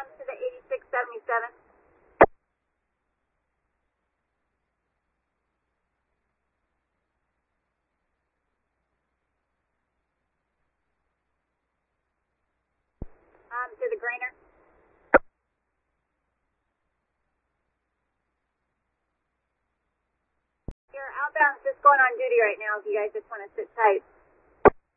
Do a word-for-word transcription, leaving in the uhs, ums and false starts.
outbound to the eighty-six seventy-seven. Um, to the Grainer. You're outbound, just going on duty right now if you guys just want to sit tight.